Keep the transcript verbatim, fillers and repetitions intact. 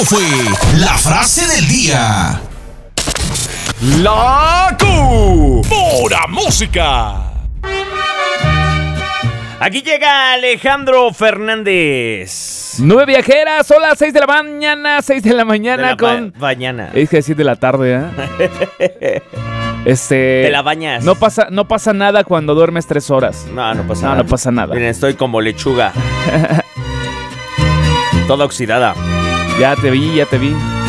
Fue la frase del día. La Q. Pura música. Aquí llega Alejandro Fernández. Nueve viajeras, hola, seis de la mañana, seis de la mañana De la con... ba- mañana. Es que decir de la tarde, ¿eh? Este... Te la bañas. No pasa, no pasa nada cuando duermes tres horas. No, no pasa No, nada. no pasa nada. Miren, estoy como lechuga. Toda oxidada. Ya te vi, ya te vi.